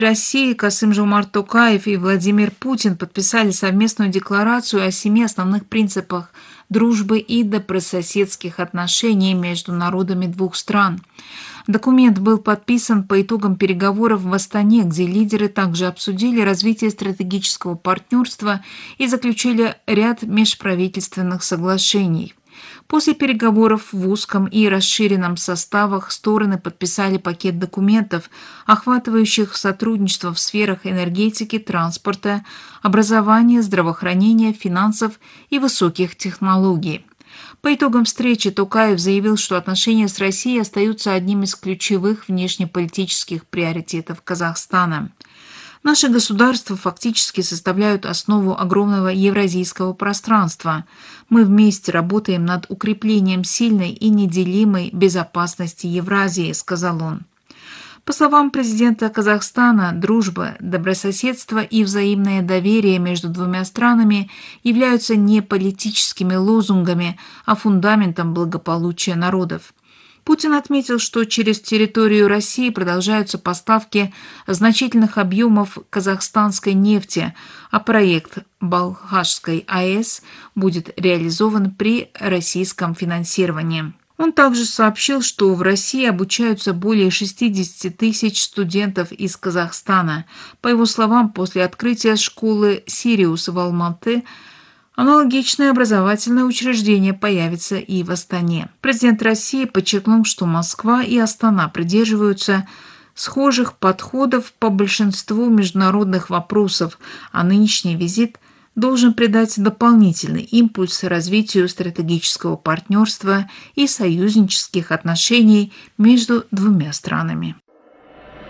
Россия, Касым-Жомарт Токаев и Владимир Путин подписали совместную декларацию о 7 основных принципах дружбы и добрососедских отношений между народами двух стран. Документ был подписан по итогам переговоров в Астане, где лидеры также обсудили развитие стратегического партнерства и заключили ряд межправительственных соглашений. После переговоров в узком и расширенном составах стороны подписали пакет документов, охватывающих сотрудничество в сферах энергетики, транспорта, образования, здравоохранения, финансов и высоких технологий. По итогам встречи Токаев заявил, что отношения с Россией остаются одним из ключевых внешнеполитических приоритетов Казахстана. Наши государства фактически составляют основу огромного евразийского пространства. Мы вместе работаем над укреплением сильной и неделимой безопасности Евразии, сказал он. По словам президента Казахстана, дружба, добрососедство и взаимное доверие между двумя странами являются не политическими лозунгами, а фундаментом благополучия народов. Путин отметил, что через территорию России продолжаются поставки значительных объемов казахстанской нефти, а проект Балхашской АЭС будет реализован при российском финансировании. Он также сообщил, что в России обучаются более 60 тысяч студентов из Казахстана. По его словам, после открытия школы «Сириус» в Алматы аналогичное образовательное учреждение появится и в Астане. Президент России подчеркнул, что Москва и Астана придерживаются схожих подходов по большинству международных вопросов, а нынешний визит должен придать дополнительный импульс развитию стратегического партнерства и союзнических отношений между двумя странами.